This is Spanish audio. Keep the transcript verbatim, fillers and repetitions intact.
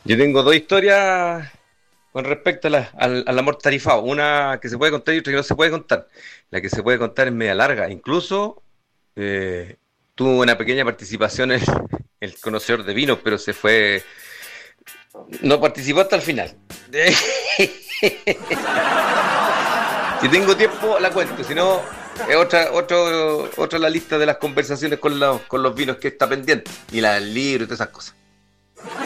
Yo tengo dos historias con respecto a la- al, al amor tarifado. Una que se puede contar y otra que no se puede contar. La que se puede contar es media larga. Incluso eh, tuvo una pequeña participación el, el conocedor de vinos, pero se fue. No participó hasta el final. Si tengo tiempo, la cuento. Si no, es otra, otro, otra la lista de las conversaciones con los, con los vinos que está pendiente. Y la del libro y todas esas cosas.